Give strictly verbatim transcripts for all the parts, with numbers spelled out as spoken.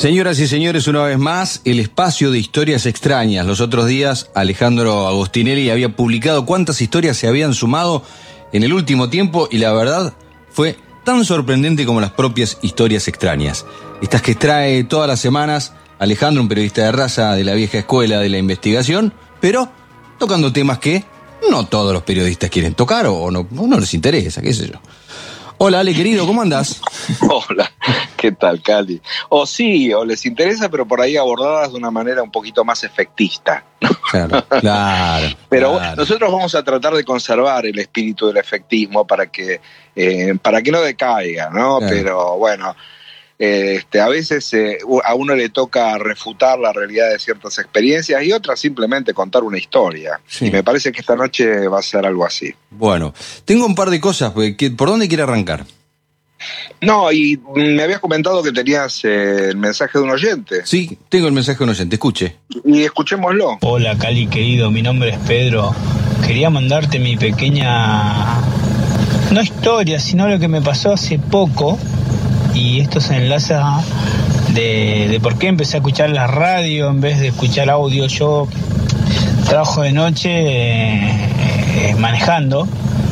Señoras y señores, una vez más, el espacio de historias extrañas. Los otros días, Alejandro Agostinelli había publicado cuántas historias se habían sumado en el último tiempo y la verdad fue tan sorprendente como las propias historias extrañas. Estas que trae todas las semanas Alejandro, un periodista de raza de la vieja escuela de la investigación, pero tocando temas que no todos los periodistas quieren tocar o no, o no les interesa, qué sé yo. Hola, Ale, querido, ¿cómo andás? Hola, ¿qué tal, Cali? O sí, o les interesa, pero por ahí abordadas de una manera un poquito más efectista. Claro, claro. Pero claro. nosotros vamos a tratar de conservar el espíritu del efectismo para que, eh, para que no decaiga, ¿no? Claro. Pero bueno, eh, este, a veces eh, a uno le toca refutar la realidad de ciertas experiencias y otras simplemente contar una historia. Sí. Y me parece que esta noche va a ser algo así. Bueno, tengo un par de cosas. ¿Por dónde quiere arrancar? No, y me habías comentado que tenías eh, el mensaje de un oyente. Sí, tengo el mensaje de un oyente, escuche. Y escuchémoslo. Hola, Cali, querido, mi nombre es Pedro. Quería mandarte mi pequeña, no historia, sino lo que me pasó hace poco. Y esto se enlaza de, de por qué empecé a escuchar la radio en vez de escuchar audio. Yo trabajo de noche eh, eh, manejando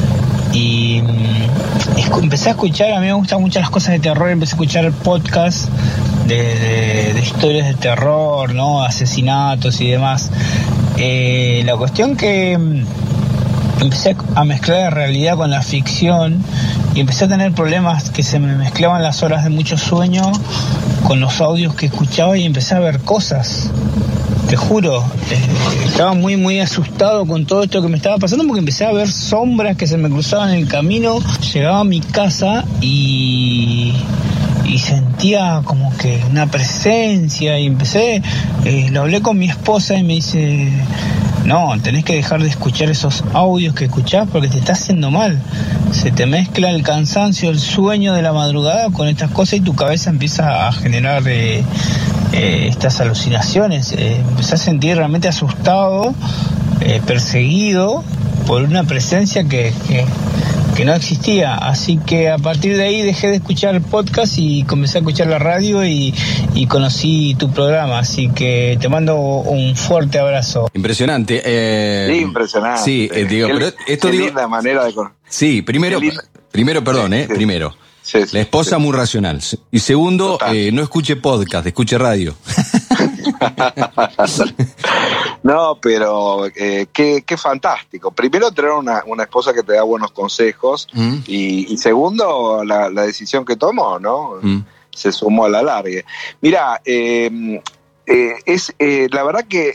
y mm, empecé a escuchar, a mí me gustan mucho las cosas de terror, empecé a escuchar podcasts de, de, de historias de terror, ¿no? Asesinatos y demás. Eh, la cuestión que mm, empecé a mezclar la realidad con la ficción y empecé a tener problemas que se me mezclaban las horas de mucho sueño con los audios que escuchaba y empecé a ver cosas. Te juro, eh, estaba muy muy asustado con todo esto que me estaba pasando porque empecé a ver sombras que se me cruzaban en el camino. Llegaba a mi casa y, y sentía como que una presencia y empecé, eh, lo hablé con mi esposa y me dice: no, tenés que dejar de escuchar esos audios que escuchás porque te está haciendo mal. Se te mezcla el cansancio, el sueño de la madrugada con estas cosas y tu cabeza empieza a generar eh, eh, estas alucinaciones. Eh, empezás a sentir realmente asustado, eh, perseguido por una presencia que, que, que no existía. Así que a partir de ahí dejé de escuchar el podcast y comencé a escuchar la radio y, y conocí tu programa. Así que te mando un fuerte abrazo. Impresionante. Eh, Sí, impresionante. Sí, eh, digo, qué, pero esto qué digo. linda manera de... Sí, primero, primero, perdón, eh, sí. primero. Sí, sí, la esposa sí. muy racional. Y segundo, eh, no escuche podcast, escuche radio. No, pero eh, qué, qué fantástico. Primero, tener una, una esposa que te da buenos consejos Mm. y, y segundo, la, la decisión que tomó, ¿no? Mm. Se sumó a la larga. Mira, eh, eh, es eh, la verdad que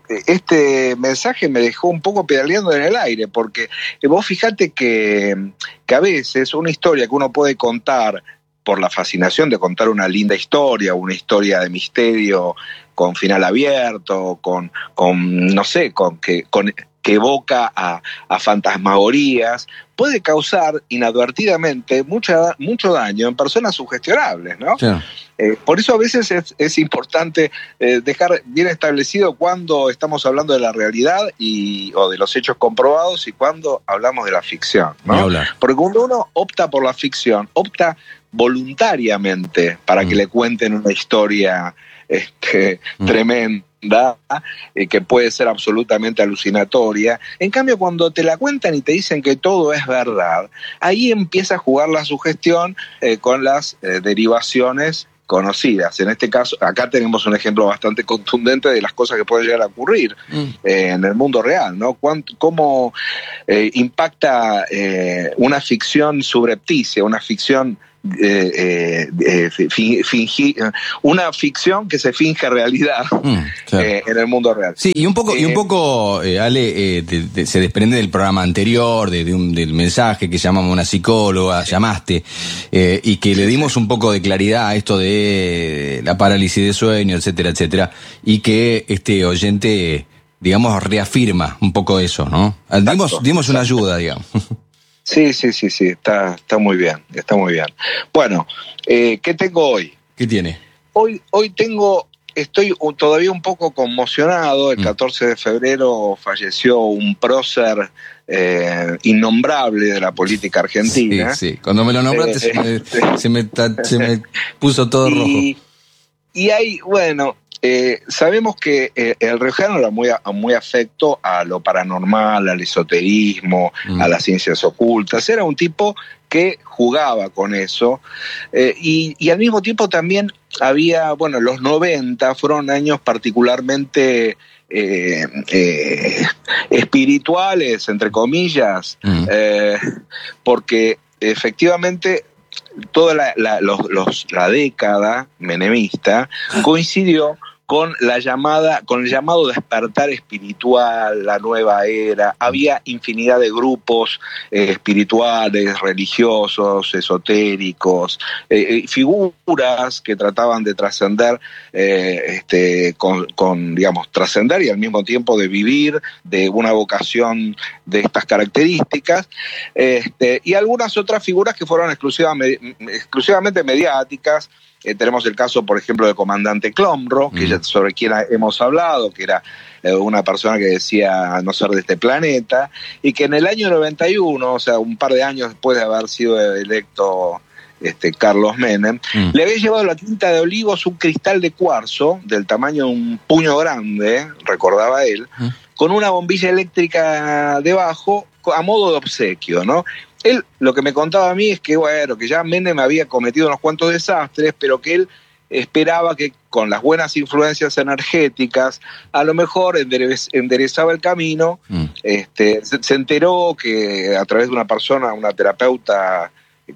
este mensaje me dejó un poco pedaleando en el aire, porque vos fijate que, que a veces una historia que uno puede contar por la fascinación de contar una linda historia, una historia de misterio con final abierto, con, con no sé, con que, con, que evoca a, a fantasmagorías, puede causar inadvertidamente mucha, mucho daño en personas sugestionables, ¿no? Claro. Eh, por eso a veces es, es importante eh, dejar bien establecido cuándo estamos hablando de la realidad y, o de los hechos comprobados y cuándo hablamos de la ficción, ¿no? Porque cuando uno opta por la ficción, opta voluntariamente para mm. que le cuenten una historia este, mm. tremenda, eh, que puede ser absolutamente alucinatoria. En cambio, cuando te la cuentan y te dicen que todo es verdad, ahí empieza a jugar la sugestión eh, con las eh, derivaciones conocidas. En este caso, acá tenemos un ejemplo bastante contundente de las cosas que pueden llegar a ocurrir mm. eh, en el mundo real, ¿no? Cuánto, cómo eh, impacta eh, una ficción subrepticia, una ficción Eh, eh, eh, fingi, una ficción que se finge realidad mm, claro. eh, en el mundo real. Sí, y un poco, eh, y un poco eh, Ale, eh, de, de, se desprende del programa anterior, de, de un, del mensaje que llamamos una psicóloga, sí. llamaste, eh, y que sí, le dimos sí. un poco de claridad a esto de la parálisis de sueño, etcétera, etcétera, y que este oyente, digamos, reafirma un poco eso, ¿no? Exacto, dimos, dimos una ayuda, digamos. Sí, sí, sí, sí, está, está muy bien, está muy bien. Bueno, eh, ¿qué tengo hoy? ¿Qué tiene? Hoy, hoy tengo, estoy todavía un poco conmocionado. El mm. catorce de febrero falleció un prócer eh, innombrable de la política argentina. Sí, sí, cuando me lo nombraste eh, se, me, se, me, se me puso todo y, rojo. y hay, bueno, eh, sabemos que eh, el riojano era muy, muy afecto a lo paranormal, al esoterismo, mm. a las ciencias ocultas. Era un tipo que jugaba con eso, eh, y, y al mismo tiempo también había, bueno, los noventa fueron años particularmente eh, eh, espirituales, entre comillas, mm. eh, porque efectivamente toda la, la, los, los, la década menemista coincidió con la llamada, con el llamado despertar espiritual, la nueva era. Había infinidad de grupos eh, espirituales, religiosos, esotéricos, eh, figuras que trataban de trascender, eh, este, con, con, digamos, trascender y al mismo tiempo de vivir de una vocación de estas características, este, y algunas otras figuras que fueron exclusivamente, exclusivamente mediáticas. Eh, tenemos el caso, por ejemplo, del comandante Clomro, que mm. ya sobre quien hemos hablado, que era eh, una persona que decía no ser de este planeta, y que en el año noventa y uno, o sea, un par de años después de haber sido electo este, Carlos Menem, mm. le había llevado a la Quinta de Olivos un cristal de cuarzo del tamaño de un puño grande, recordaba él, mm. con una bombilla eléctrica debajo, a modo de obsequio, ¿no? Él lo que me contaba a mí es que, bueno, que ya Menem había cometido unos cuantos desastres, pero que él esperaba que con las buenas influencias energéticas, a lo mejor enderez, enderezaba el camino. Mm. Este, se, se enteró que a través de una persona, una terapeuta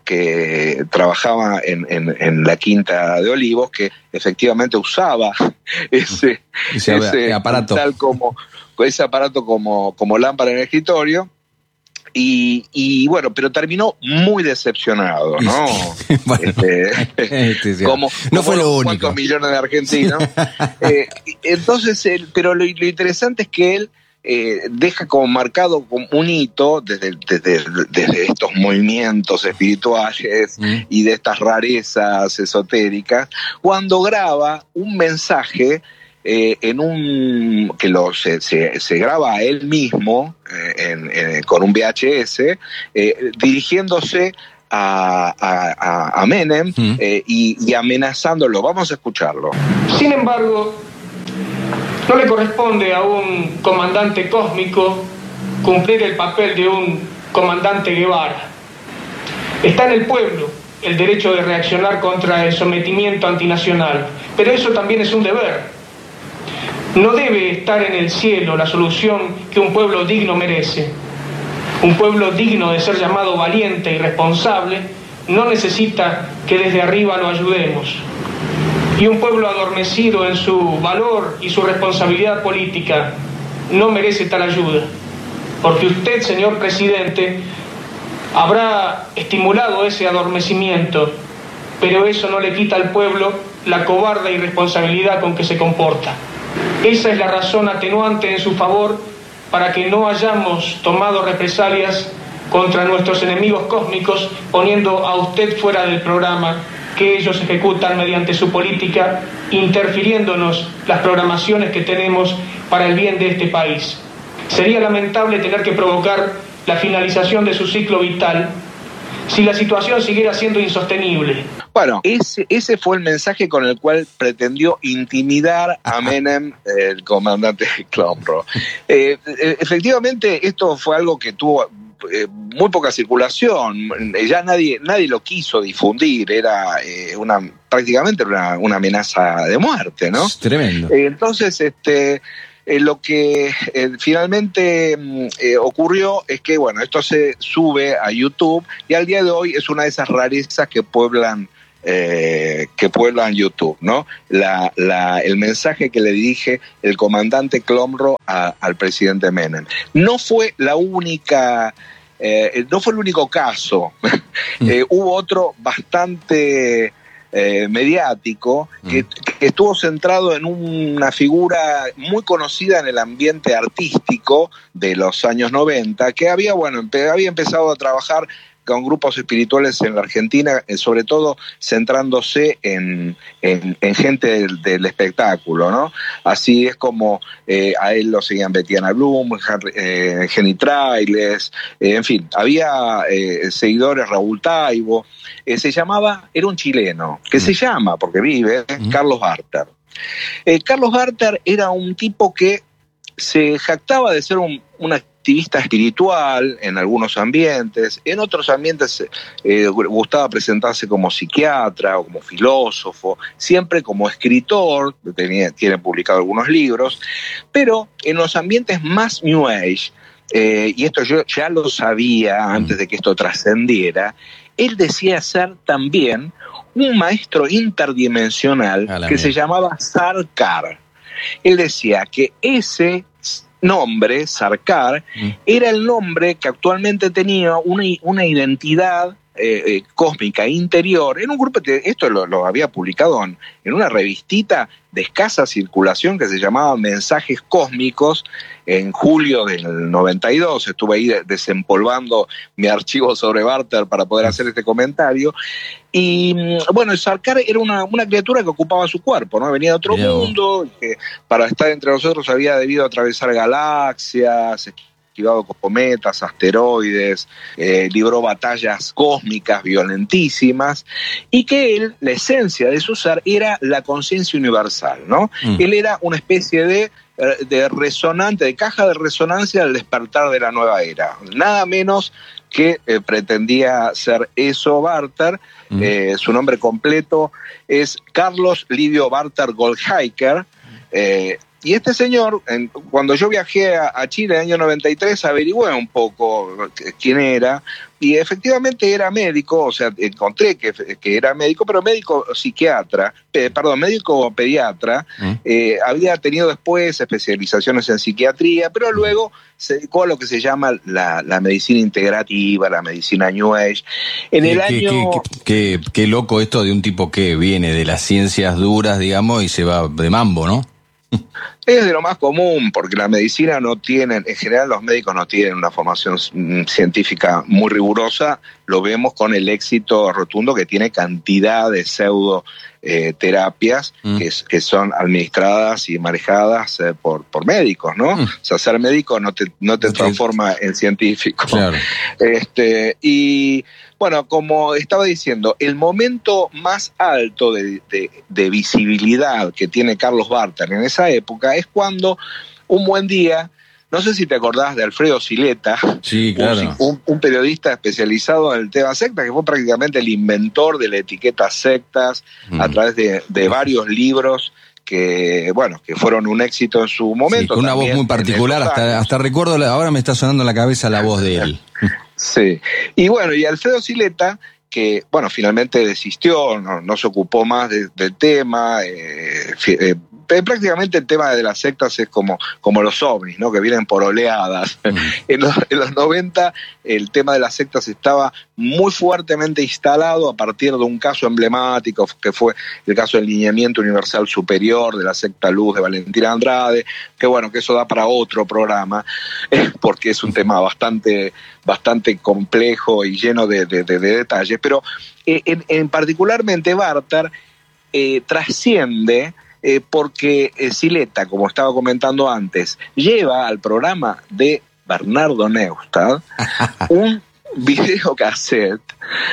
que trabajaba en, en, en la Quinta de Olivos, que efectivamente usaba ese, ese, ese aparato, tal como, ese aparato como, como lámpara en el escritorio. Y, y bueno, pero terminó muy decepcionado, ¿no? Bueno, este, este, sí. como, no como fue lo único. Cuántos millones de argentinos. eh, entonces, él, pero lo, lo interesante es que él eh, deja como marcado como un hito desde, desde, desde estos movimientos espirituales mm. y de estas rarezas esotéricas, cuando graba un mensaje Eh, en un que lo se, se, se graba a él mismo eh, en, en, con un V H S eh, dirigiéndose a, a, a Menem mm. eh, y, y amenazándolo. Vamos a escucharlo. Sin embargo, no le corresponde a un comandante cósmico cumplir el papel de un comandante Guevara. Está en el pueblo el derecho de reaccionar contra el sometimiento antinacional, pero eso también es un deber. No debe estar en el cielo la solución que un pueblo digno merece. Un pueblo digno de ser llamado valiente y responsable no necesita que desde arriba lo ayudemos. Y un pueblo adormecido en su valor y su responsabilidad política no merece tal ayuda. Porque usted, señor presidente, habrá estimulado ese adormecimiento, pero eso no le quita al pueblo la cobarde irresponsabilidad con que se comporta. Esa es la razón atenuante en su favor para que no hayamos tomado represalias contra nuestros enemigos cósmicos, poniendo a usted fuera del programa que ellos ejecutan mediante su política, interfiriéndonos las programaciones que tenemos para el bien de este país. Sería lamentable tener que provocar la finalización de su ciclo vital si la situación siguiera siendo insostenible. Bueno, ese, ese fue el mensaje con el cual pretendió intimidar a Menem, el comandante Clomro. Eh, efectivamente, esto fue algo que tuvo eh, muy poca circulación. Ya nadie, nadie lo quiso difundir. Era eh, una prácticamente una, una amenaza de muerte, ¿no? Es tremendo. Eh, entonces, este... Eh, lo que eh, finalmente eh, ocurrió es que, bueno, esto se sube a YouTube y al día de hoy es una de esas rarezas que pueblan eh, que pueblan YouTube, ¿no? La, la, el mensaje que le dirige el comandante Clomro a, al presidente Menem. No fue la única, eh, no fue el único caso. eh, hubo otro bastante Eh, mediático que, que estuvo centrado en una figura muy conocida en el ambiente artístico de los años noventa, que había, bueno, empe- había empezado a trabajar con grupos espirituales en la Argentina, eh, sobre todo centrándose en, en, en gente del, del espectáculo, ¿no? Así es como eh, a él lo seguían Betiana Blum, Henry, eh, Jenny Trailes, eh, en fin, había eh, seguidores, Raúl Taibo, eh, se llamaba, era un chileno, que mm. se llama, porque vive, mm. Carlos Barter. Eh, Carlos Barter era un tipo que se jactaba de ser un, un activista espiritual en algunos ambientes, en otros ambientes eh, gustaba presentarse como psiquiatra o como filósofo, siempre como escritor, tenía, tiene publicado algunos libros, pero en los ambientes más New Age, eh, y esto yo ya lo sabía antes de que esto trascendiera, él decía ser también un maestro interdimensional que se llamaba Sarkar. Él decía que ese nombre, Sarkar, mm. era el nombre que actualmente tenía una, una identidad eh, eh, cósmica interior en un grupo, de, esto lo, lo había publicado en, en una revistita de escasa circulación que se llamaba Mensajes Cósmicos. En julio del noventa y dos estuve ahí desempolvando mi archivo sobre Barter para poder hacer este comentario. Y bueno, Sarkar era una, una criatura que ocupaba su cuerpo, ¿no? Venía de otro Bien. mundo, que para estar entre nosotros había debido atravesar galaxias, esquivado cometas, asteroides, eh, libró batallas cósmicas violentísimas, y que él, la esencia de su ser era la conciencia universal, ¿no? Mm. Él era una especie de de resonante, de caja de resonancia al despertar de la nueva era. Nada menos que eh, pretendía ser eso Barter. Mm. Eh, su nombre completo es Carlos Livio Barter Goldhacker. Eh, y este señor, en, cuando yo viajé a, a Chile en el año noventa y tres, averigüé un poco quién era, y efectivamente era médico, o sea, encontré que, que era médico, pero médico psiquiatra, eh, perdón, médico pediatra, ¿Mm? eh, había tenido después especializaciones en psiquiatría, pero luego se dedicó a lo que se llama la, la medicina integrativa, la medicina New Age. En el ¿Qué, año... Qué, qué, qué loco esto de un tipo que viene de las ciencias duras, digamos, y se va de mambo, ¿no? Es de lo más común, porque la medicina no tiene, en general los médicos no tienen una formación científica muy rigurosa. Lo vemos con el éxito rotundo que tiene cantidad de pseudo eh, terapias mm. que, que son administradas y manejadas eh, por, por médicos, ¿no? Mm. O sea, ser médico no te, no te transforma en científico. Claro. Este, y bueno, como estaba diciendo, el momento más alto de, de, de visibilidad que tiene Carlos Barter en esa época es cuando un buen día, no sé si te acordás de Alfredo Sileta, sí, claro. un, un periodista especializado en el tema sectas, que fue prácticamente el inventor de la etiqueta sectas mm. a través de, de varios libros que, bueno, que fueron un éxito en su momento. Sí, una voz muy particular, hasta, hasta recuerdo, ahora me está sonando en la cabeza la voz de él. Sí, y bueno, y Alfredo Sileta, que, bueno, finalmente desistió, no, no se ocupó más de, del tema, eh, eh, prácticamente el tema de las sectas es como, como los ovnis, ¿no? Que vienen por oleadas. Mm. En, los, en los noventa el tema de las sectas estaba muy fuertemente instalado a partir de un caso emblemático que fue el caso del lineamiento universal superior de la secta Luz de Valentina Andrade, que bueno, que eso da para otro programa, eh, porque es un tema bastante, bastante complejo y lleno de, de, de, de detalles, pero eh, en, en particularmente Barter eh, trasciende Eh, porque eh, Sileta, como estaba comentando antes, lleva al programa de Bernardo Neustadt un videocassette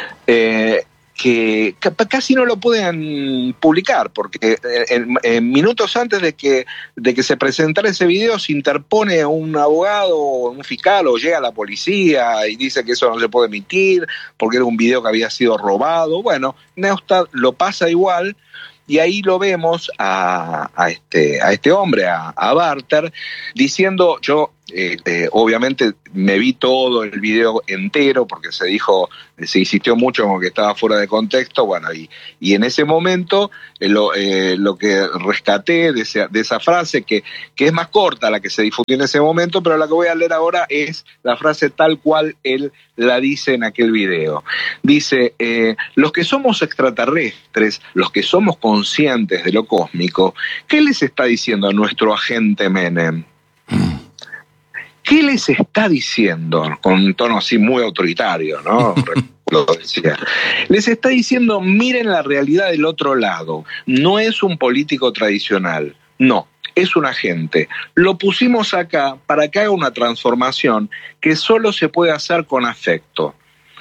eh, que casi no lo pueden publicar, porque en, en minutos antes de que, de que se presentara ese video se interpone un abogado, un fiscal, o llega la policía y dice que eso no se puede emitir porque era un video que había sido robado. Bueno, Neustadt lo pasa igual. Y ahí lo vemos a, a, este, a este hombre, a, a Barter, diciendo, yo eh, eh, obviamente me vi todo el video entero porque se dijo, se insistió mucho como que estaba fuera de contexto, bueno, y, y en ese momento eh, lo, eh, lo que rescaté de, ese, de esa frase, que, que es más corta la que se difundió en ese momento, pero la que voy a leer ahora es la frase tal cual él la dice en aquel video. Dice, eh, los que somos extraterrestres, los que somos conscientes de lo cósmico, ¿qué les está diciendo a nuestro agente Menem? ¿qué les está diciendo? Con un tono así muy autoritario, ¿no? Lo decía. Les está diciendo, miren la realidad del otro lado. No es un político tradicional, no. Es un agente. Lo pusimos acá para que haga una transformación que solo se puede hacer con afecto.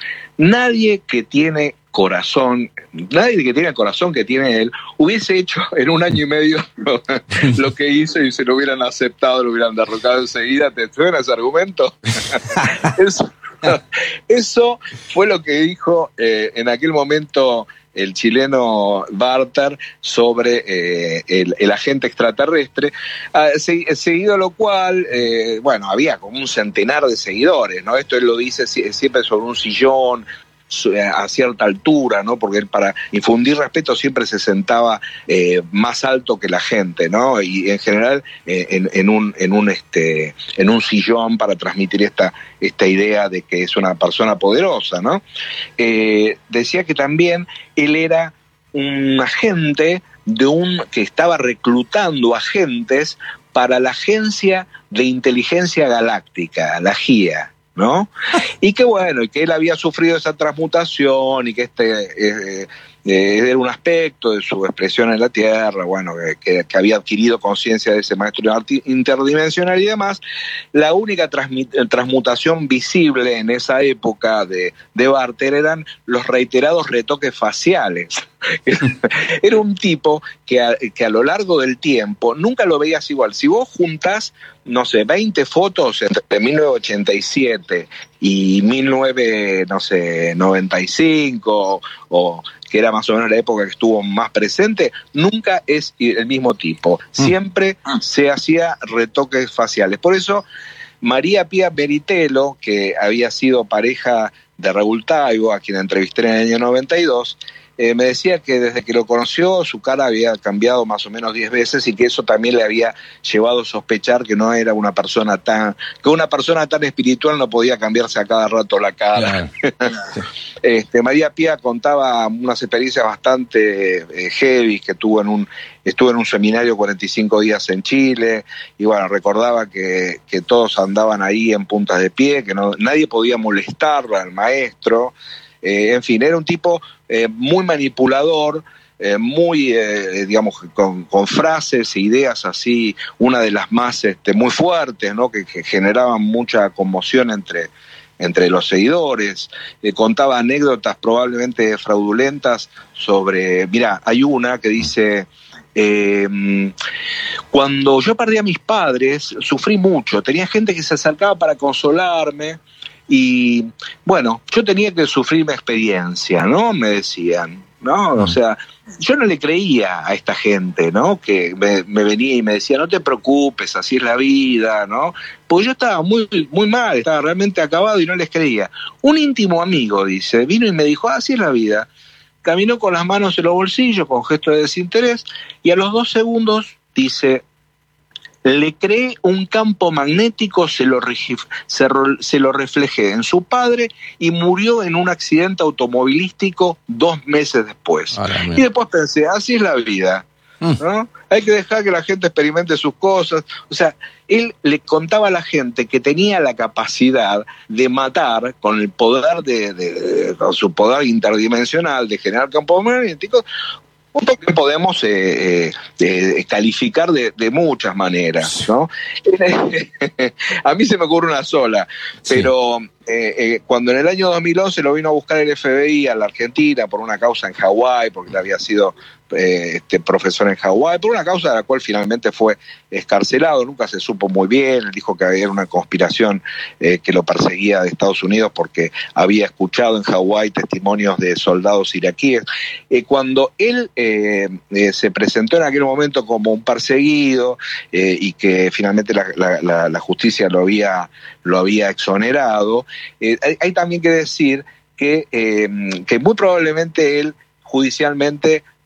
Nadie que tiene corazón, nadie que tiene el corazón que tiene él, hubiese hecho en un año y medio lo, lo que hizo y se lo hubieran aceptado, lo hubieran derrocado enseguida. ¿Te suena ese argumento? Eso, eso fue lo que dijo eh, en aquel momento el chileno Barter sobre eh, el, el agente extraterrestre, ah, se, seguido lo cual, eh, bueno, había como un centenar de seguidores, ¿no? Esto él lo dice siempre sobre un sillón, a cierta altura, ¿no? Porque él, para infundir respeto, siempre se sentaba eh, más alto que la gente, ¿no? Y en general eh, en, en un en un este en un sillón para transmitir esta esta idea de que es una persona poderosa, ¿no? Eh, decía que también él era un agente de un que estaba reclutando agentes para la Agencia de Inteligencia Galáctica, la G I A, ¿no? Y que bueno, y que él había sufrido esa transmutación y que este eh, eh, era un aspecto de su expresión en la Tierra, bueno, que, que había adquirido conciencia de ese maestro interdimensional y demás. La única transmutación visible en esa época de, de Barter eran los reiterados retoques faciales. Era un tipo que a, que a lo largo del tiempo nunca lo veías igual. Si vos juntás, no sé, veinte fotos entre mil novecientos ochenta y siete y mil novecientos noventa y cinco, o que era más o menos la época que estuvo más presente, nunca es el mismo tipo. Siempre se hacía retoques faciales. Por eso, María Pía Meritelo, que había sido pareja de Raúl Taibo, a quien entrevisté en el año noventa y dos, Eh, me decía que desde que lo conoció su cara había cambiado más o menos diez veces y que eso también le había llevado a sospechar que no era una persona tan, que una persona tan espiritual no podía cambiarse a cada rato la cara. Claro. este, María Pía contaba unas experiencias bastante eh, heavy que tuvo en un, estuvo en un seminario cuarenta y cinco días en Chile y bueno, recordaba que, que todos andaban ahí en puntas de pie, que no, nadie podía molestarlo al maestro. Eh, en fin, era un tipo eh, muy manipulador, eh, muy, eh, digamos, con, con frases e ideas así, una de las más este, muy fuertes, ¿no? que, que generaban mucha conmoción entre, entre los seguidores. Eh, contaba anécdotas probablemente fraudulentas sobre, mira, hay una que dice... Eh, cuando yo perdí a mis padres, sufrí mucho, tenía gente que se acercaba para consolarme. Y bueno, yo tenía que sufrir mi experiencia, ¿no? Me decían, ¿no? O sea, yo no le creía a esta gente, ¿no? Que me, me venía y me decía, no te preocupes, así es la vida, ¿no? Porque yo estaba muy, muy mal, estaba realmente acabado y no les creía. Un íntimo amigo, dice, vino y me dijo, así es la vida. Caminó con las manos en los bolsillos, con gesto de desinterés, y a los dos segundos, dice, le creé un campo magnético, se lo, se, se lo reflejé en su padre y murió en un accidente automovilístico dos meses después. Ahora, y después pensé, así es la vida, ¿no? Mm. Hay que dejar que la gente experimente sus cosas. O sea, él le contaba a la gente que tenía la capacidad de matar con el poder de, de, de con su poder interdimensional de generar campos magnéticos. Punto que podemos eh, eh, calificar de, de muchas maneras, ¿no? A mí se me ocurre una sola, pero sí. eh, eh, cuando en el año dos mil once lo vino a buscar el F B I a la Argentina por una causa en Hawái, porque él había sido eh, este, profesor en Hawái, por una causa de la cual finalmente fue escarcelado, nunca se supo muy bien, él dijo que había una conspiración eh, que lo perseguía de Estados Unidos porque había escuchado en Hawái testimonios de soldados iraquíes. Eh, cuando él eh, eh, se presentó en aquel momento como un perseguido eh, y que finalmente la, la, la, la justicia lo había, lo había exonerado, eh, hay, hay también que decir que, eh, que muy probablemente él judicialmente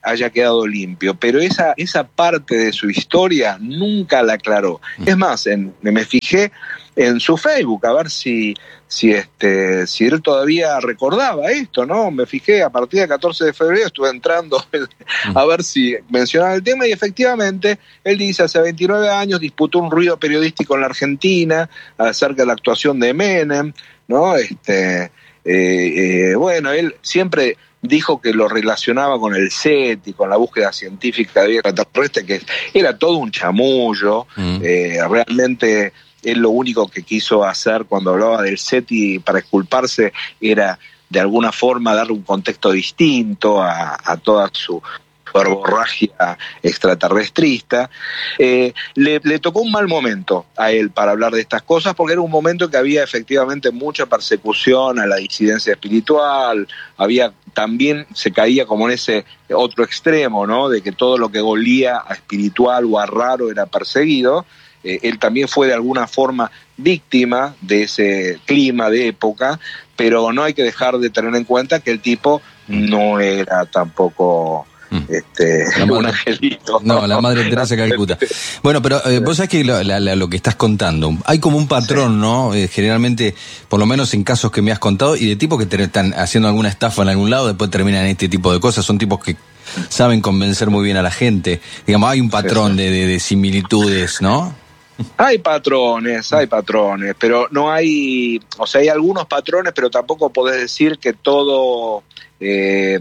haya quedado limpio, pero esa, esa parte de su historia nunca la aclaró. Es más, en, me fijé en su Facebook a ver si, si, este, si él todavía recordaba esto, ¿no? Me fijé a partir del catorce de febrero, estuve entrando a ver si mencionaba el tema y efectivamente él dice, hace veintinueve años disputó un ruido periodístico en la Argentina acerca de la actuación de Menem, ¿no? Este, eh, eh, bueno, él siempre dijo que lo relacionaba con el SETI, con la búsqueda científica de vida extraterrestre, que era todo un chamullo, mm. eh, realmente él lo único que quiso hacer cuando hablaba del SETI para exculparse era de alguna forma darle un contexto distinto a, a toda su verborragia extraterrestrista. Eh, le, le tocó un mal momento a él para hablar de estas cosas, porque era un momento que había efectivamente mucha persecución a la disidencia espiritual, había también se caía como en ese otro extremo, ¿no? De que todo lo que olía a espiritual o a raro era perseguido. Eh, él también fue de alguna forma víctima de ese clima de época, pero no hay que dejar de tener en cuenta que el tipo no era tampoco este, la un angelito. No, la Madre Teresa de Calcuta. Bueno, pero eh, vos sabés que lo, la, la, lo que estás contando, hay como un patrón, sí. ¿no? Eh, generalmente, por lo menos en casos que me has contado, y de tipos que te están haciendo alguna estafa en algún lado, después terminan en este tipo de cosas, son tipos que saben convencer muy bien a la gente. Digamos, hay un patrón sí, sí. De, de, de similitudes, ¿no? Hay patrones, hay patrones, pero no hay, o sea, hay algunos patrones, pero tampoco podés decir que todo eh,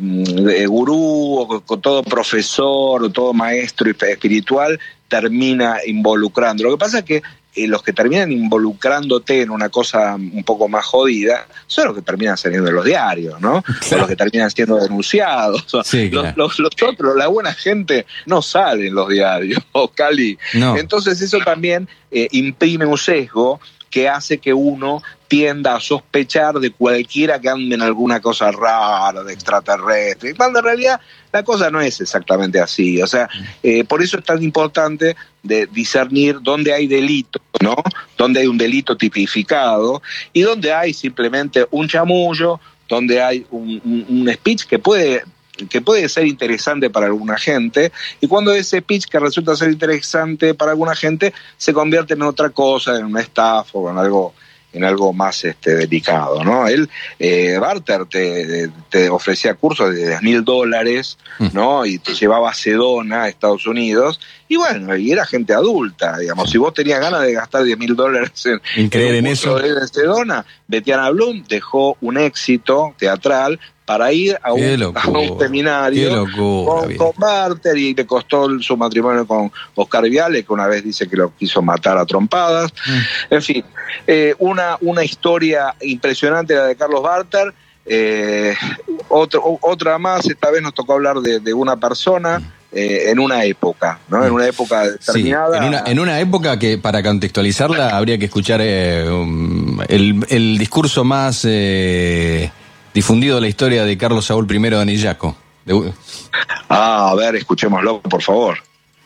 gurú o con todo profesor o todo maestro espiritual termina involucrando. Lo que pasa es que eh, los que terminan involucrándote en una cosa un poco más jodida son los que terminan saliendo de los diarios, ¿no? Claro. O los que terminan siendo denunciados. Sí, claro. los, los, los otros, la buena gente, no sale en los diarios, o Cali. No. Entonces eso también eh, imprime un sesgo que hace que uno tienda a sospechar de cualquiera que ande en alguna cosa rara, de extraterrestre, cuando en realidad la cosa no es exactamente así. O sea, eh, por eso es tan importante de discernir dónde hay delito, ¿no? Dónde hay un delito tipificado y dónde hay simplemente un chamullo, donde hay un, un, un speech que puede... que puede ser interesante para alguna gente, y cuando ese pitch que resulta ser interesante para alguna gente se convierte en otra cosa, en una estafa o en algo, en algo más este, delicado, ¿no? Él, eh, Barter te, te ofrecía cursos de diez mil dólares, ¿no? Y te llevaba a Sedona, a Estados Unidos, y bueno, y era gente adulta, digamos. Si vos tenías ganas de gastar diez mil dólares en, en, creer en, en eso de Sedona, Betiana Blum dejó un éxito teatral para ir a un, a un seminario con, con Barter, y le costó su matrimonio con Oscar Viale, que una vez dice que lo quiso matar a trompadas. Mm. En fin, eh, una, una historia impresionante la de Carlos Barter. Eh, otro, otra más, esta vez nos tocó hablar de, de una persona eh, en una época, ¿no? En una época determinada. Sí, en, una, en una época que, para contextualizarla, habría que escuchar eh, um, el, el discurso más... Eh, difundido la historia de Carlos Saúl I de Anillaco. De... Ah, a ver, escuchémoslo, por favor.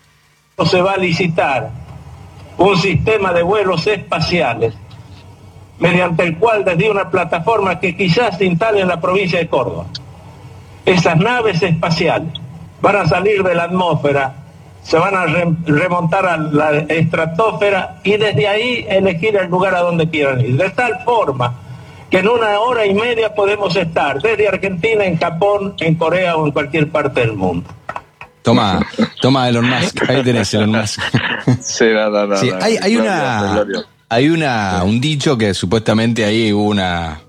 Se va a licitar un sistema de vuelos espaciales mediante el cual desde una plataforma que quizás se instale en la provincia de Córdoba, esas naves espaciales van a salir de la atmósfera, se van a re- remontar a la estratosfera y desde ahí elegir el lugar a donde quieran ir. De tal forma que en una hora y media podemos estar desde Argentina, en Japón, en Corea o en cualquier parte del mundo. Toma, toma Elon Musk, ahí tenés Elon Musk. Sí, no, no, no, sí, hay, hay una, hay una, un dicho que supuestamente ahí hubo una,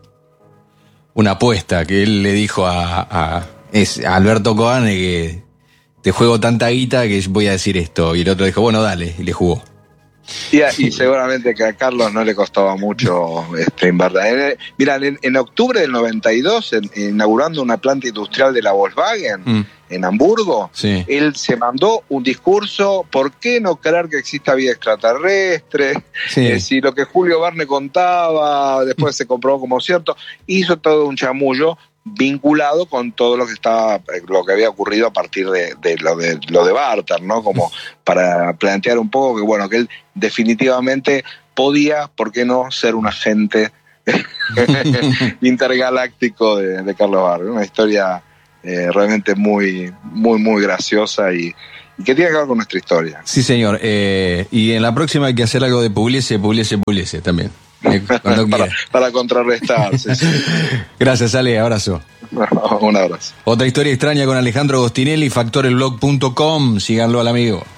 una apuesta que él le dijo a, a, es, a Alberto Coane que te juego tanta guita que voy a decir esto, y el otro dijo, bueno, dale, y le jugó. Y, y seguramente que a Carlos no le costaba mucho este, invertir. Mira, en, en octubre del noventa y dos, en, inaugurando una planta industrial de la Volkswagen mm. en Hamburgo, sí. Él se mandó un discurso, ¿por qué no creer que exista vida extraterrestre? Sí. Eh, si lo que Julio Verne contaba después se comprobó como cierto, hizo todo un chamullo vinculado con todo lo que estaba, lo que había ocurrido a partir de, de lo de lo de Barter, ¿no? Como para plantear un poco que bueno, que él definitivamente podía, ¿por qué no?, ser un agente intergaláctico de, de Carlos Barter. Una historia eh, realmente muy, muy, muy graciosa y, y que tiene que ver con nuestra historia. Sí, señor. Eh, y en la próxima hay que hacer algo de Pugliese, Pugliese, Pugliese también. Eh, para, para contrarrestar. Sí, sí. Gracias, Ale. Abrazo. Un abrazo. Otra historia extraña con Alejandro Agostinelli, factor el blog punto com. Síganlo al amigo.